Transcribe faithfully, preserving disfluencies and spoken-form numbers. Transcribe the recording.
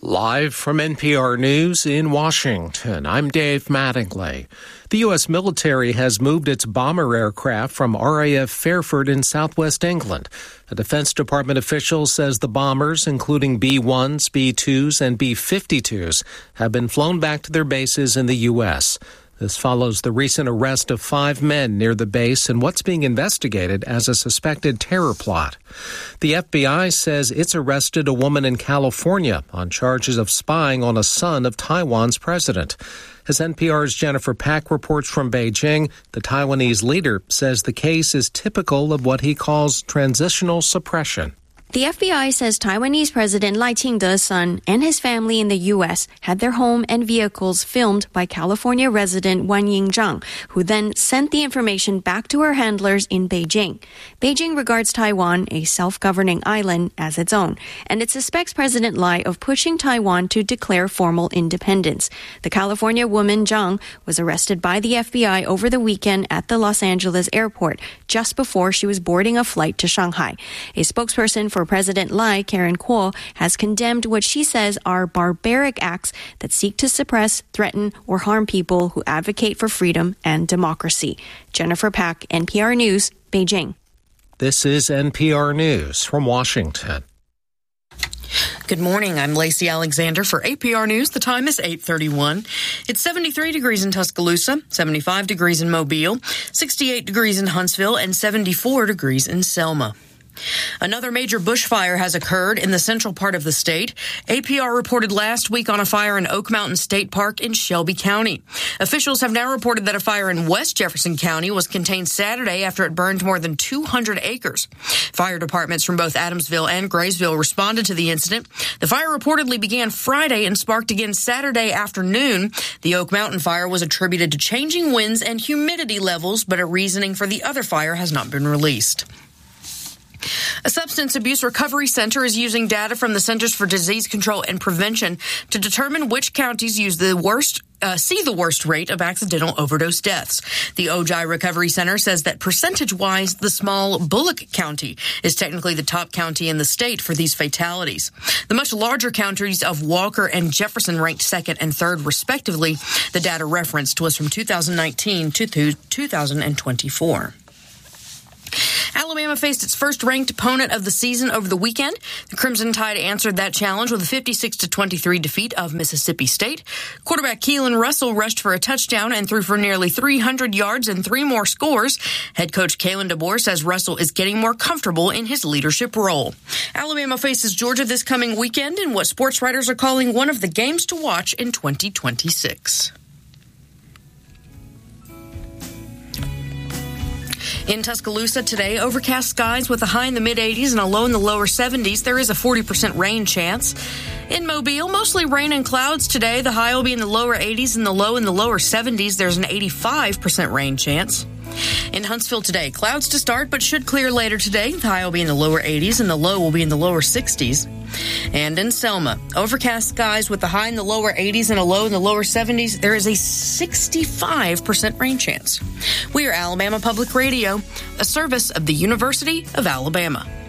Live from N P R News in Washington, I'm Dave Mattingly. The U S military has moved its bomber aircraft from R A F Fairford in southwest England. A Defense Department official says the bombers, including B ones, B twos, and B fifty-twos, have been flown back to their bases in the U S This follows the recent arrest of five men near the base in what's being investigated as a suspected terror plot. The F B I says it's arrested a woman in California on charges of spying on a son of Taiwan's president. As N P R's Jennifer Pack reports from Beijing, the Taiwanese leader says the case is typical of what he calls transitional suppression. The F B I says Taiwanese President Lai Ching-te's son and his family in the U S had their home and vehicles filmed by California resident Wan Ying-zhang, who then sent the information back to her handlers in Beijing. Beijing regards Taiwan, a self-governing island, as its own, and it suspects President Lai of pushing Taiwan to declare formal independence. The California woman Zhang was arrested by the F B I over the weekend at the Los Angeles airport, just before she was boarding a flight to Shanghai. A spokesperson for President Lai, Karen Kuo, has condemned what she says are barbaric acts that seek to suppress, threaten, or harm people who advocate for freedom and democracy. Jennifer Pack, N P R News, Beijing. This is N P R News from Washington. Good morning. I'm Lacey Alexander for A P R News. The time is eight thirty-one. It's seventy-three degrees in Tuscaloosa, seventy-five degrees in Mobile, sixty-eight degrees in Huntsville, and seventy-four degrees in Selma. Another major bushfire has occurred in the central part of the state. A P R reported last week on a fire in Oak Mountain State Park in Shelby County. Officials have now reported that a fire in West Jefferson County was contained Saturday after it burned more than two hundred acres. Fire departments from both Adamsville and Graysville responded to the incident. The fire reportedly began Friday and sparked again Saturday afternoon. The Oak Mountain fire was attributed to changing winds and humidity levels, but a reasoning for the other fire has not been released. A substance abuse recovery center is using data from the Centers for Disease Control and Prevention to determine which counties use the worst Uh, see the worst rate of accidental overdose deaths. The Ojai Recovery Center says that percentage-wise, the small Bullock County is technically the top county in the state for these fatalities. The much larger counties of Walker and Jefferson ranked second and third, respectively. The data referenced was from two thousand nineteen to two thousand twenty-four. Alabama faced its first-ranked opponent of the season over the weekend. The Crimson Tide answered that challenge with a fifty-six to twenty-three defeat of Mississippi State. Quarterback Keelan Russell rushed for a touchdown and threw for nearly three hundred yards and three more scores. Head coach Kalen DeBoer says Russell is getting more comfortable in his leadership role. Alabama faces Georgia this coming weekend in what sports writers are calling one of the games to watch in twenty twenty-six. In Tuscaloosa today, overcast skies with a high in the mid-eighties and a low in the lower seventies. There is a forty percent rain chance. In Mobile, mostly rain and clouds today. The high will be in the lower eighties and the low in the lower seventies. There's an eighty-five percent rain chance. In Huntsville today, clouds to start, but should clear later today. The high will be in the lower eighties and the low will be in the lower sixties. And in Selma, overcast skies with a high in the lower eighties and a low in the lower seventies. There is a sixty-five percent rain chance. We are Alabama Public Radio, a service of the University of Alabama.